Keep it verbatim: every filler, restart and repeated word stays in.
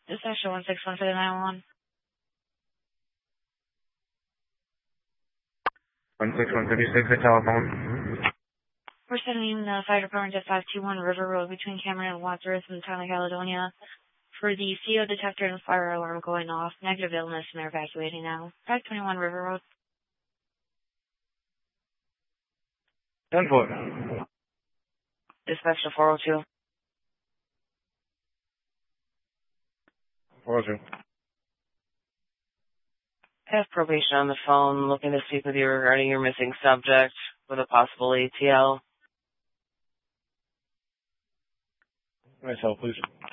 Dispatch one six one for the nine one one. one six one fifty-six at telephone. We're sending the fire department to five two one River Road between Cameron and Wadsworth in the town of Caledonia for the C O detector and fire alarm going off. Negative illness, and they're evacuating now. five twenty-one River Road. ten four. Dispatch to four oh two. four oh two. I have probation on the phone looking to speak with you regarding your missing subject with a possible A T L. Myself, please.